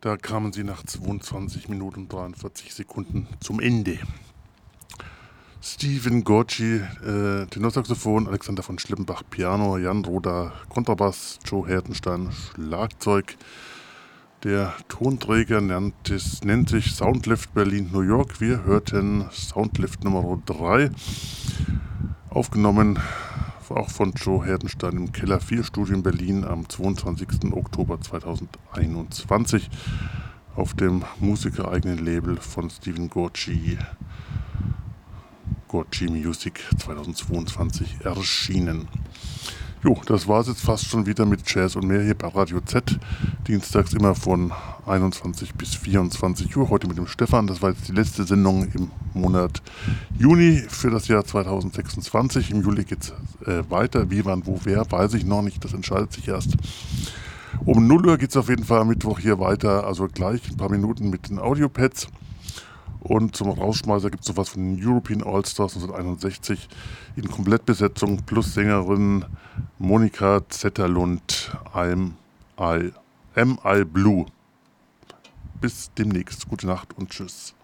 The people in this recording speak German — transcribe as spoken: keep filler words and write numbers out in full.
Da kamen sie nach zweiundzwanzig Minuten und dreiundvierzig Sekunden zum Ende. Stephen Gorgi, äh, Tenorsaxophon, Alexander von Schleppenbach, Piano, Jan Roda, Kontrabass, Joe Hertenstein, Schlagzeug. Der Tonträger nennt, es, nennt sich Soundlift Berlin New York. Wir hörten Soundlift Nummer drei, aufgenommen auch von Joe Hertenstein im Keller vier Studio in Berlin am zweiundzwanzigsten Oktober zweitausendeinundzwanzig auf dem musikereigenen Label von Stephen Gorgi, Gorgi Music zweitausendzweiundzwanzig erschienen. Jo, das war es jetzt fast schon wieder mit Jazz und mehr hier bei Radio Z. Dienstags immer von einundzwanzig bis vierundzwanzig Uhr. Heute mit dem Stefan. Das war jetzt die letzte Sendung im Monat Juni für das Jahr zweitausendsechsundzwanzig. Im Juli geht es äh, weiter. Wie, wann, wo, wer, weiß ich noch nicht. Das entscheidet sich erst. Um null Uhr geht es auf jeden Fall am Mittwoch hier weiter. Also gleich ein paar Minuten mit den Audiopads. Und zum Rausschmeißer gibt es sowas von den European All-Stars neunzehnhunderteinundsechzig in Komplettbesetzung plus Sängerin Monika Zetterlund, I'm I, Am I Blue. Bis demnächst. Gute Nacht und tschüss.